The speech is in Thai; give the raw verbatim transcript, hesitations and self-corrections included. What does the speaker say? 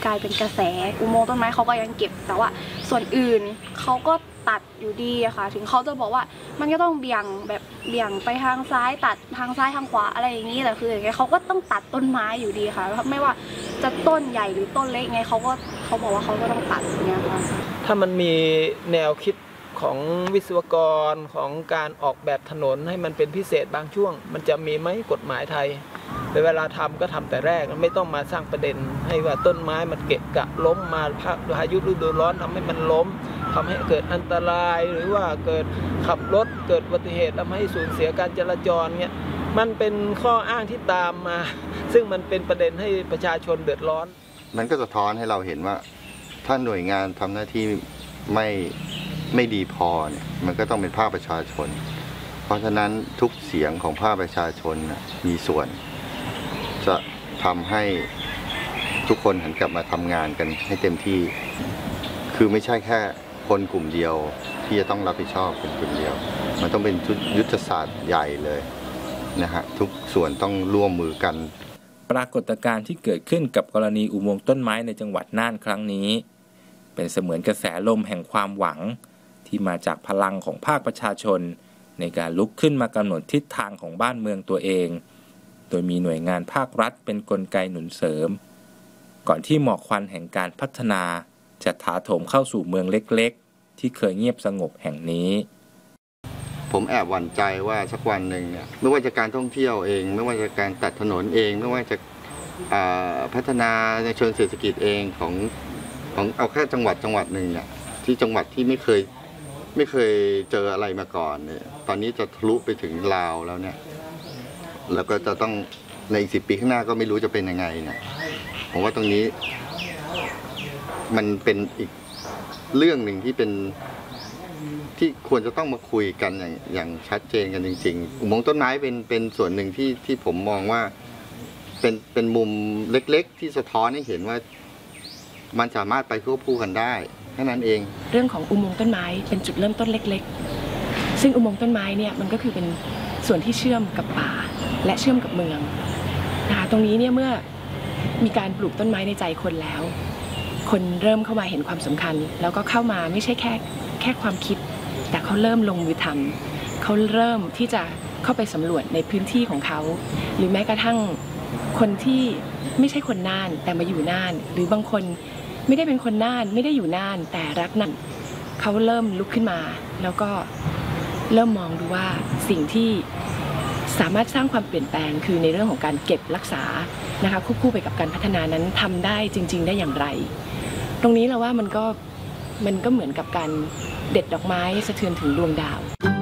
กลายเป็นกระแสอุโมงค์ต้นไม้เขาก็ยังเก็บแต่ว่าส่วนอื่นเขาก็ตัดอยู่ดีอะค่ะถึงเขาจะบอกว่ามันก็ต้องเบี่ยงแบบเบี่ยงไปทางซ้ายตัดทางซ้ายทางขวาอะไรอย่างนี้แต่คืออย่างเงี้ยเขาก็ต้องตัดต้นไม้อยู่ดีค่ะไม่ว่าจะต้นใหญ่หรือต้นเล็กไงเขาก็เขาบอกว่าเขาก็ต้องตัดอย่างเงี้ยค่ะถ้ามันมีแนวคิดของวิศวกรของการออกแบบถนนให้มันเป็นพิเศษบางช่วงมันจะมีไหมกฎหมายไทยเวลาทำก็ทำแต่แรกไม่ต้องมาสร้างประเด็นให้ว่าต้นไม้มันเกะกะล้มมาพายุฤดูร้อนทำให้มันล้มทำให้เกิดอันตรายหรือว่าเกิดขับรถเกิดอุบัติเหตุทำให้สูญเสียการจราจรเนี่ยมันเป็นข้ออ้างที่ตามมาซึ่งมันเป็นประเด็นให้ประชาชนเดือดร้อนมันก็สะท้อนให้เราเห็นว่าถ้าหน่วยงานทำหน้าที่ไม่ไม่ดีพอเนี่ยมันก็ต้องเป็นภาคประชาชนเพราะฉะนั้นทุกเสียงของภาคประชาชนมีส่วนจะทำให้ทุกคนหันกลับมาทำงานกันให้เต็มที่คือไม่ใช่แค่คนกลุ่มเดียวที่จะต้องรับผิดชอบเป็นกลุ่มเดียวมันต้องเป็นยุทธศาสตร์ใหญ่เลยนะฮะทุกส่วนต้องร่วมมือกันปรากฏการณ์ที่เกิดขึ้นกับกรณีอุโมงค์ต้นไม้ในจังหวัดน่านครั้งนี้เป็นเสมือนกระแสลมแห่งความหวังที่มาจากพลังของภาคประชาชนในการลุกขึ้นมากำหนดทิศทางของบ้านเมืองตัวเองโดยมีหน่วยงานภาครัฐเป็นกลไกหนุนเสริมก่อนที่หมอกควันแห่งการพัฒนาจะถาโถมเข้าสู่เมืองเล็กๆที่เคยเงียบสงบแห่งนี้ผมแอบหวั่นใจว่าสักวันหนึ่งเนี่ยไม่ว่าจะการท่องเที่ยวเองไม่ว่าจะการตัดถนนเองไม่ว่าจะพัฒนาในเชิงเศรษฐกิจเองของของเอาแค่จังหวัดจังหวัดหนึ่งเนี่ยที่จังหวัดที่ไม่เคยไม่เคยเจออะไรมาก่อนเนี่ยตอนนี้จะทะลุไปถึงลาวแล้วเนี่ยแล้วก็จะต้องในอีกสิบปีข้างหน้าก็ไม่รู้จะเป็นยังไงเนี่ยผมว่าตรงนี้มันเป็นอีกเรื่องหนึ่งที่เป็นที่ควรจะต้องมาคุยกันอย่างอย่างชัดเจนกันจริงๆอุโมงค์ต้นไม้เป็นเป็นส่วนหนึ่งที่ที่ผมมองว่าเป็นเป็นมุมเล็กๆที่สะท้อนให้เห็นว่ามันสามารถไปควบคู่กันได้แค่นั้นเองเรื่องของอุโมงค์ต้นไม้เป็นจุดเริ่มต้นเล็กๆซึ่งอุโมงค์ต้นไม้เนี่ยมันก็คือเป็นส่วนที่เชื่อมกับป่าและเชื่อมกับเมืองนะคะตรงนี้เนี่ยเมื่อมีการปลูกต้นไม้ในใจคนแล้วคนเริ่มเข้ามาเห็นความสำคัญแล้วก็เข้ามาไม่ใช่แค่แค่ความคิดแต่เขาเริ่มลงมือทำเขาเริ่มที่จะเข้าไปสำรวจในพื้นที่ของเขาหรือแม้กระทั่งคนที่ไม่ใช่คนน่านแต่มาอยู่น่านหรือบางคนไม่ได้เป็นคนน่านไม่ได้อยู่น่านแต่รักน่านเขาเริ่มลุกขึ้นมาแล้วก็เริ่มมองดูว่าสิ่งที่สามารถสร้างความเปลี่ยนแปลงคือในเรื่องของการเก็บรักษานะคะควบคู่ไปกับการพัฒนานั้นทำได้จริงๆได้อย่างไรตรงนี้เราว่ามันก็มันก็เหมือนกับการเด็ดดอกไม้สะเทือนถึงดวงดาว